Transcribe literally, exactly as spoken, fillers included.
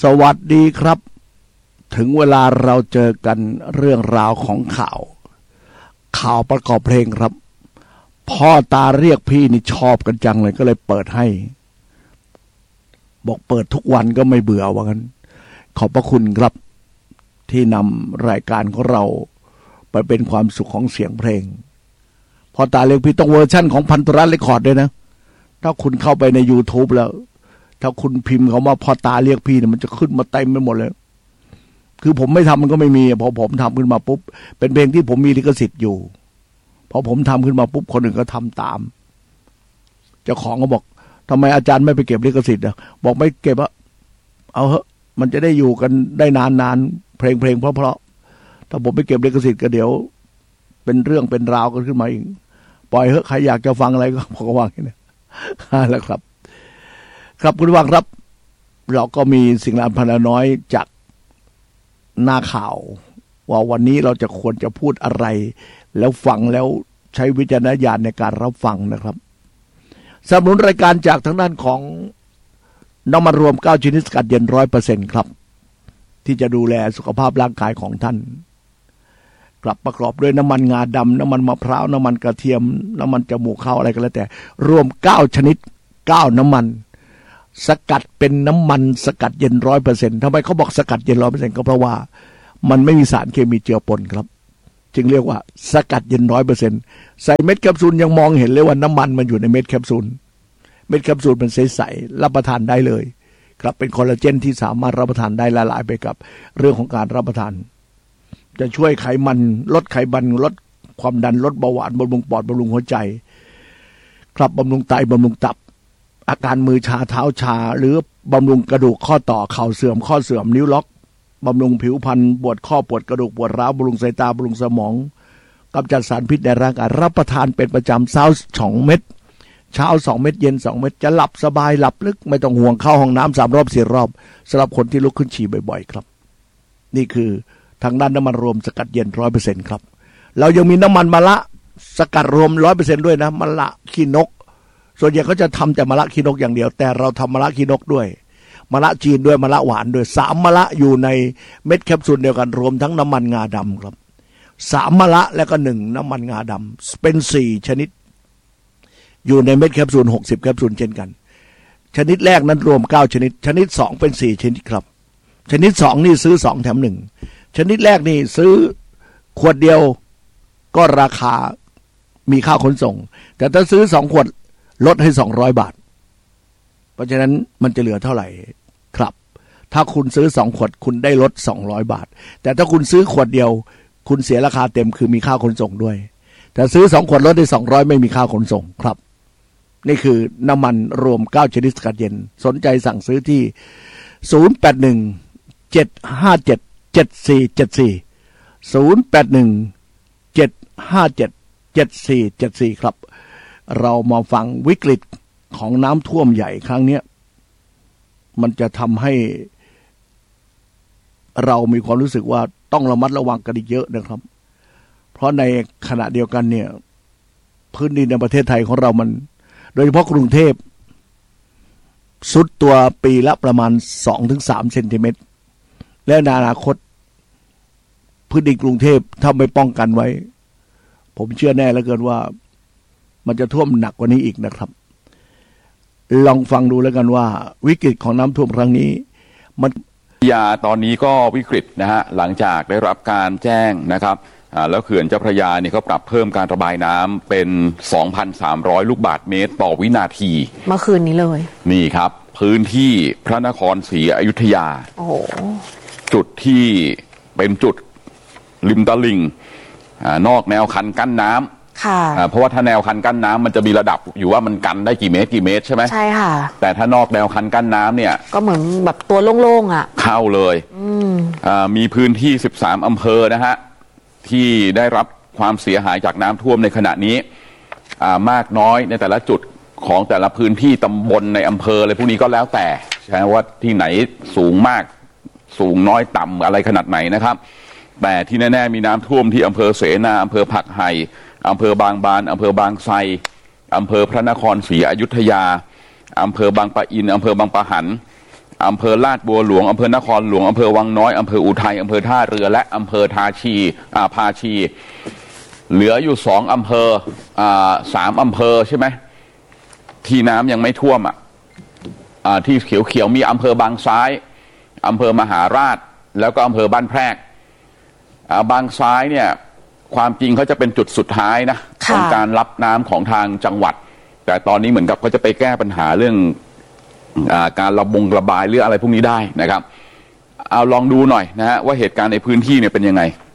สวัสดีครับถึงเวลาเราเจอกันเรื่องราวของข่าวข่าวประกอบเพลงครับพ่อตาเรียกพี่นี่ชอบกันจังเลยก็เลยเปิดให้บอกเปิดทุกวันก็ไม่เบื่อว่างั้นขอบพระคุณครับที่นำรายการของเราไปเป็นความสุขของเสียงเพลงพ่อตาเรียกพี่ต้องเวอร์ชั่นของพันธุรัตน์เรคคอร์ดด้วยนะถ้าคุณเข้าไปใน YouTube แล้วถ้าคุณพิมพ์คำว่าพ่อตาเรียกพี่เนี่ยมันจะขึ้นมาเต็มไปหมดเลยคือผมไม่ทำมันก็ไม่มีพอผมทำขึ้นมาปุ๊บเป็นเพลงที่ผมมีลิขสิทธิ์อยู่พอผมทำขึ้นมาปุ๊บคนอื่นก็ทำตามเจ้าของก็บอกทำไมอาจารย์ไม่ไปเก็บลิขสิทธิ์อ่ะบอกไม่เก็บอะเอาเหอะมันจะได้อยู่กันได้นานๆเพลงเพลงเพราะๆถ้าผมไปเก็บลิขสิทธิ์ก็เดี๋ยวเป็นเรื่องเป็นราวกันขึ้นมาอีกปล่อยเหอะใครอยากจะฟังอะไรก็พอก็วางนี่แล้วครับครับคุณผู้ฟังครับเราก็มีสิ่งละพันละน้อยจากหน้าข่าวว่าวันนี้เราจะควรจะพูดอะไรแล้วฟังแล้วใช้วิจารณญาณในการรับฟังนะครับสนับสนุนรายการจากทางด้านของน้ำมันรวมเก้าชนิดสกัดเย็น ร้อยเปอร์เซ็นต์ ครับที่จะดูแลสุขภาพร่างกายของท่านกลับประกอบด้วยน้ำมันงาดำน้ำมันมะพร้าวน้ำมันกระเทียมน้ำมันจมูกข้าวอะไรก็แล้วแต่รวมเก้าชนิดเก้าน้ำมันสกัดเป็นน้ำมันสกัดเย็น ร้อยเปอร์เซ็นต์ ทำไมเขาบอกสกัดเย็น ร้อยเปอร์เซ็นต์ ก็เพราะว่ามันไม่มีสารเคมีเจือปนครับจึงเรียกว่าสกัดเย็น ร้อยเปอร์เซ็นต์ ใส่เม็ดแคปซูลยังมองเห็นเลยว่าน้ำมันมันอยู่ในเม็ดแคปซูลเม็ดแคปซูลมันใสๆรับประทานได้เลยครับเป็นคอลลาเจนที่สามารถรับประทานได้ละลายไปกับเรื่องของการรับประทานจะช่วยไขมันลดไขมันลดความดันลดเบาหวานบำรุงปอดบำรุงหัวใจครับบำรุงไตบำรุงตับอาการมือชาเท้าชาหรือบำรุงกระดูกข้อต่อเข่าเสื่อมข้อเสื่อมนิ้วล็อกบำรุงผิวพรรณปวดข้อปวดกระดูกปวดร้าวบำรุงสายตาบำรุงสมองกำจัดสารพิษในร่างกายรับประทานเป็นประจำเช้าสองเม็ดเช้าสองเม็ดเย็นสองเม็ดจะหลับสบายหลับลึกไม่ต้องห่วงเข้าห้องน้ำสามรอบสี่รอบสำหรับคนที่ลุกขึ้นฉี่บ่อยๆครับนี่คือทางด้านน้ำมันรวมสกัดเย็น ร้อยเปอร์เซ็นต์ ครับเรายังมีน้ำมันมะละสกัดรวม ร้อยเปอร์เซ็นต์ ด้วยนะมะละขี้นกส่วนใหญ่เขาจะทำแต่มะละขี้นกอย่างเดียวแต่เราทำมะละขี้นกด้วยมะละจีนด้วยมะละหวานด้วยสามมะละอยู่ในเม็ดแคปซูลเดียวกันรวมทั้งน้ำมันงาดำครับสามมะละแล้วก็หนึ่งน้ำมันงาดำเป็นสี่ชนิดอยู่ในเม็ดแคปซูลหกสิบแคปซูลเช่นกันชนิดแรกนั้นรวมเก้าชนิดชนิดสองเป็นสี่ชนิดครับชนิดสองนี่ซื้อสองแถมหนึ่งชนิดแรกนี่ซื้อขวดเดียวก็ราคามีค่าขนส่งแต่ถ้าซื้อสองขวดลดให้สองร้อยบาทเพราะฉะนั้นมันจะเหลือเท่าไหร่ครับถ้าคุณซื้อสองขวดคุณได้ลดสองร้อยบาทแต่ถ้าคุณซื้อขวดเดียวคุณเสียราคาเต็มคือมีค่าขนส่งด้วยแต่ซื้อสองขวดลดได้สองร้อยไม่มีค่าขนส่งครับนี่คือน้ำมันรวมเก้าชนิดสกัดเย็นสนใจสั่งซื้อที่ศูนย์ แปด หนึ่ง เจ็ด ห้า เจ็ด เจ็ด สี่ เจ็ด สี่ ศูนย์ แปด หนึ่ง เจ็ด ห้า เจ็ด เจ็ด สี่ เจ็ด สี่ครับเรามาฟังวิกฤตของน้ำท่วมใหญ่ครั้งนี้มันจะทำให้เรามีความรู้สึกว่าต้องระมัดระวังกันอีกเยอะนะครับเพราะในขณะเดียวกันเนี่ยพื้นดินในประเทศไทยของเรามันโดยเฉพาะกรุงเทพสุดตัวปีละประมาณ สองถึงสาม เซนติเมตรและในอนาคตพื้นดินกรุงเทพถ้าไม่ป้องกันไว้ผมเชื่อแน่เหลือเกินว่ามันจะท่วมหนักกว่านี้อีกนะครับลองฟังดูแล้วกันว่าวิกฤตของน้ำท่วมครั้งนี้มันยาตอนนี้ก็วิกฤตนะฮะหลังจากได้รับการแจ้งนะครับแล้วเขื่อนเจ้าพระยาเนี่ยเขาปรับเพิ่มการระบายน้ำเป็น สองพันสามร้อย ลูกบาศก์เมตรต่อวินาทีเมื่อคืนนี้เลยนี่ครับพื้นที่พระนครศรีอยุธยาโอ้โหจุดที่เป็นจุดริมตลิ่งนอกแนวคันกั้นน้ำค่ะเพราะว่าถ้าแนวคันกั้นน้ำมันจะมีระดับอยู่ว่ามันกันได้กี่เมตรกี่เมตรใช่ไหมใช่ค่ะแต่ถ้านอกแนวคันกั้นน้ำเนี่ยก็เหมือนแบบตัวโล่งๆอ่ะเข้าเลยอืมอ่ามีพื้นที่สิบสามอำเภอนะฮะที่ได้รับความเสียหายจากน้ำท่วมในขณะนี้อ่ามากน้อยในแต่ละจุดของแต่ละพื้นที่ตำบลในอำเภออะไรพวกนี้ก็แล้วแต่ใช่ว่าที่ไหนสูงมากสูงน้อยต่ำอะไรขนาดไหนนะครับแต่ที่แน่ๆมีน้ำท่วมที่อำเภอเสนาอำเภอผักไห่อำเภอบางบานอำเภอบางไทรอำเภอพระนครศรีอยุธยาอำเภอบางปะอินอำเภอบางปะหันอำเภอลาดบัวหลวงอำเภอนครหลวงอำเภอวังน้อยอำเภออุทัยอำเภอท่าเรือและอำเภอทาชีอ่าภาชีเหลืออยู่สองอำเภออ่าสามอำเภอใช่ไหมที่น้ำยังไม่ท่วมอ่ะอ่าที่เขียวๆมีอำเภอบางซ้ายอำเภอมหาราชแล้วก็อำเภอบ้านแพรกอ่าบางซ้ายเนี่ยความจริงเขาจะเป็นจุดสุดท้ายนะของการรับน้ำของทางจังหวัดแต่ตอนนี้เหมือนกับเขาจะไปแก้ปัญหาเรื่องอ่าการระบงระบายหรืออะไรพวกนี้ได้นะครับเอาลองดูหน่อยนะฮะว่าเหตุการณ์ในพื้นที่เนี่ยเป็นยังไง